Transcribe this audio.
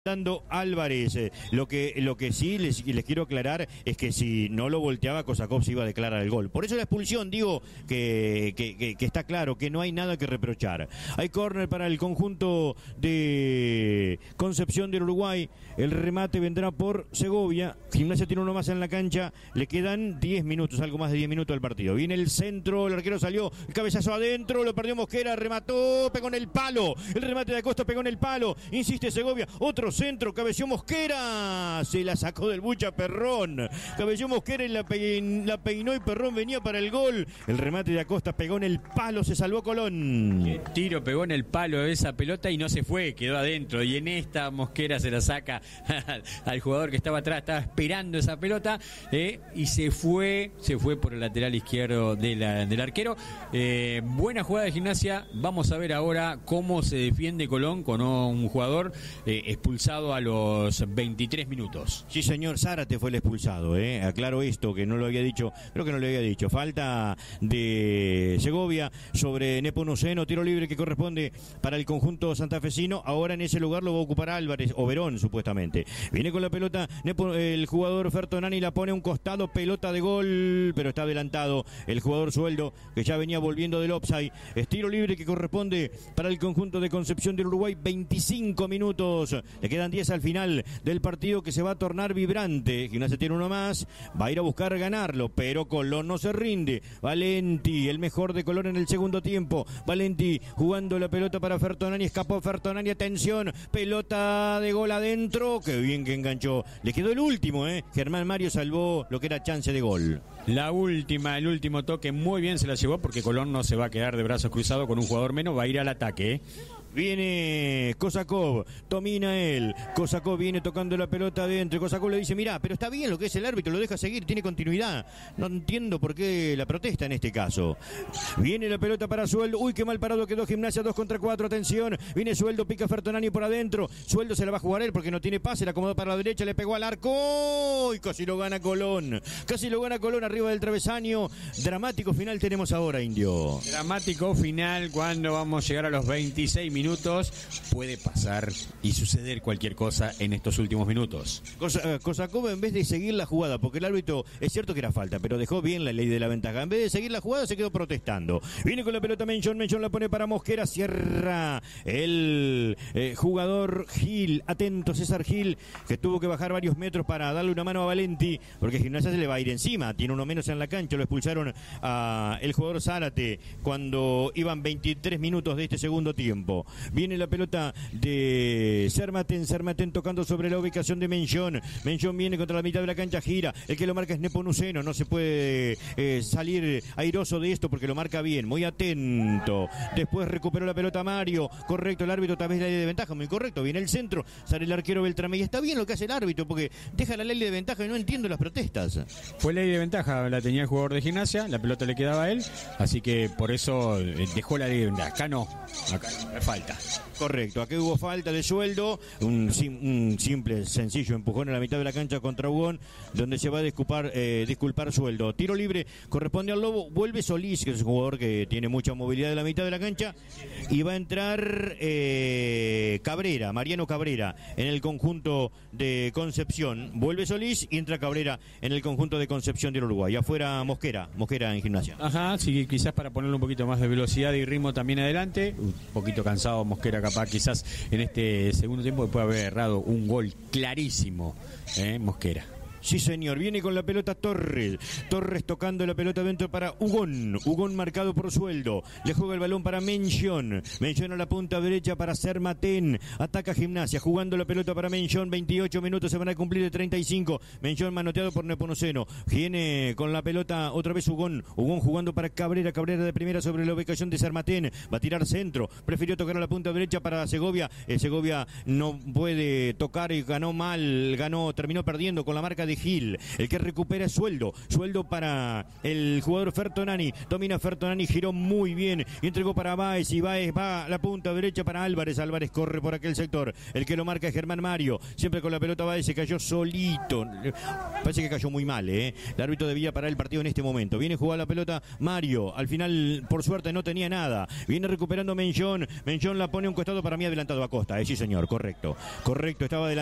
dando Álvarez. Lo que sí les quiero aclarar es que si no lo volteaba, Kosakov se iba a declarar el gol. Por eso la expulsión, digo que está claro, que no hay nada que reprochar. Hay córner para el conjunto de Concepción del Uruguay. El remate vendrá por Segovia. Gimnasia tiene uno más en la cancha. Le quedan 10 minutos, algo más de 10 minutos al partido. Viene el centro, el arquero salió, el cabezazo adentro, lo perdió Mosquera, remató, pegó en el palo. El remate de Acosta pegó en el palo. Insiste Segovia, otro centro, cabeció Mosquera, se la sacó del bucha Perrón, cabeció Mosquera y la peinó y Perrón venía para el gol. El remate de Acosta pegó en el palo, se salvó Colón. Qué tiro pegó en el palo de esa pelota y no se fue, quedó adentro. Y en esta Mosquera se la saca al jugador que estaba atrás, estaba esperando esa pelota y se fue por el lateral izquierdo del arquero. Buena jugada de Gimnasia. Vamos a ver ahora cómo se defiende Colón con un jugador expulsado a los 23 minutos. Sí, señor, Zárate fue el expulsado, aclaro esto, que no lo había dicho, creo que no lo había dicho. Falta de Segovia sobre Nepomuceno, tiro libre que corresponde para el conjunto santafesino. Ahora en ese lugar lo va a ocupar Álvarez, o Verón supuestamente. Viene con la pelota el jugador Fertonani, la pone a un costado, pelota de gol, pero está adelantado el jugador Sueldo, que ya venía volviendo del offside. Es tiro libre que corresponde para el conjunto de Concepción del Uruguay, 25 minutos. Le quedan 10 al final del partido, que se va a tornar vibrante. Gimnasia tiene uno más, va a ir a buscar ganarlo, pero Colón no se rinde. Valenti, el mejor de Colón en el segundo tiempo. Valenti jugando la pelota para Fertonani, escapó Fertonani, atención, pelota de gol adentro, qué bien que enganchó. Le quedó el último, Germán Mario salvó lo que era chance de gol. El último toque muy bien se la llevó, porque Colón no se va a quedar de brazos cruzados con un jugador menos, va a ir al ataque, Viene Kosakov, domina él. Kosakov viene tocando la pelota adentro. Kosakov le dice, mirá, pero está bien lo que es el árbitro, lo deja seguir, tiene continuidad. No entiendo por qué la protesta en este caso. Viene la pelota para Sueldo. Uy, qué mal parado quedó Gimnasia, 2 contra 4, atención. Viene Sueldo, pica Fertonani por adentro. Sueldo se la va a jugar él porque no tiene pase, la acomodó para la derecha, le pegó al arco. Y casi lo gana Colón. Casi lo gana Colón arriba del travesaño. Dramático final tenemos ahora, Indio. Dramático final cuando vamos a llegar a los 26 minutos. Puede pasar y suceder cualquier cosa en estos últimos minutos. Kosakov, en vez de seguir la jugada, porque el árbitro es cierto que era falta, pero dejó bien la ley de la ventaja. En vez de seguir la jugada, se quedó protestando. Viene con la pelota Menchón la pone para Mosquera, cierra el jugador Gil. Atento César Gil, que tuvo que bajar varios metros para darle una mano a Valenti, porque Gimnasia se le va a ir encima. Tiene uno menos en la cancha, lo expulsaron a el jugador Zárate cuando iban 23 minutos de este segundo tiempo. Viene la pelota de Sermaten tocando sobre la ubicación de Menchón viene contra la mitad de la cancha, gira, el que lo marca es Nepomuceno, no se puede salir airoso de esto porque lo marca bien, muy atento. Después recuperó la pelota Mario, correcto, el árbitro tal vez la ley de ventaja, muy correcto, viene el centro, sale el arquero Beltrame y está bien lo que hace el árbitro porque deja la ley de ventaja y no entiendo las protestas. Fue ley de ventaja, la tenía el jugador de Gimnasia, la pelota le quedaba a él, así que por eso dejó la ley de ventaja. Acá no, acá falta. Correcto, aquí hubo falta de Sueldo, un simple, sencillo empujón en la mitad de la cancha contra Hugón, donde se va a disculpar Sueldo. Tiro libre corresponde al Lobo, vuelve Solís, que es un jugador que tiene mucha movilidad de la mitad de la cancha, y va a entrar Mariano Cabrera, en el conjunto de Concepción. Vuelve Solís y entra Cabrera en el conjunto de Concepción del Uruguay. Afuera Mosquera en Gimnasia. Ajá, sí, quizás para ponerle un poquito más de velocidad y ritmo también adelante, un poquito cansado Mosquera capaz quizás en este segundo tiempo puede haber errado un gol clarísimo, Mosquera. Sí, señor, viene con la pelota Torres tocando la pelota dentro para Hugón marcado por Sueldo, le juega el balón para Menchón a la punta derecha para Sermaten, ataca Gimnasia, jugando la pelota para Menchón, 28 minutos se van a cumplir de 35, Menchón manoteado por Nepomuceno, viene con la pelota otra vez Hugón jugando para Cabrera de primera sobre la ubicación de Sermaten, va a tirar centro, prefirió tocar a la punta derecha para Segovia, Segovia no puede tocar y terminó perdiendo con la marca de de Gil. El que recupera es Sueldo para el jugador Fertonani. Domina Fertonani, giró muy bien y entregó para Báez, y Báez va a la punta derecha para Álvarez. Álvarez corre por aquel sector. El que lo marca es Germán Mario. Siempre con la pelota Báez, se cayó solito. Parece que cayó muy mal, El árbitro debía parar el partido en este momento. Viene a jugar la pelota Mario. Al final, por suerte, no tenía nada. Viene recuperando Menchón. Menchón la pone a un costado, para mí adelantado a Costa. Sí, señor, correcto. Correcto, estaba adelantado.